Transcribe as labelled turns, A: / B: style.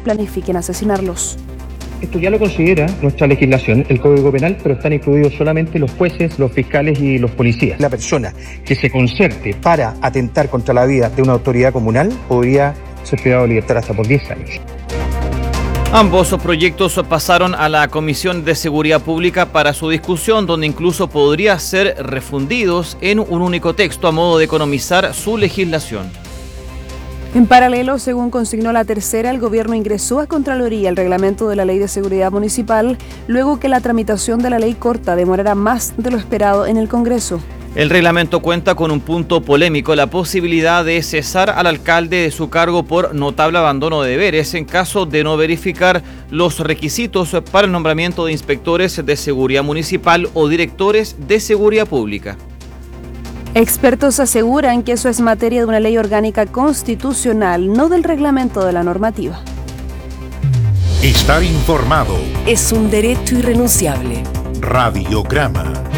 A: planifiquen asesinarlos.
B: Esto ya lo considera nuestra legislación, el Código Penal, pero están incluidos solamente los jueces, los fiscales y los policías.
C: La persona que se concerte para atentar contra la vida de una autoridad comunal podría ser privado de libertad hasta por 10 años.
D: Ambos proyectos pasaron a la Comisión de Seguridad Pública para su discusión, donde incluso podría ser refundidos en un único texto a modo de economizar su legislación.
A: En paralelo, según consignó la tercera, el gobierno ingresó a Contraloría el reglamento de la Ley de Seguridad Municipal, luego que la tramitación de la ley corta demorará más de lo esperado en el Congreso.
D: El reglamento cuenta con un punto polémico, la posibilidad de cesar al alcalde de su cargo por notable abandono de deberes en caso de no verificar los requisitos para el nombramiento de inspectores de seguridad municipal o directores de seguridad pública.
A: Expertos aseguran que eso es materia de una ley orgánica constitucional, no del reglamento de la normativa.
E: Estar informado
F: es un derecho irrenunciable.
E: Radiograma.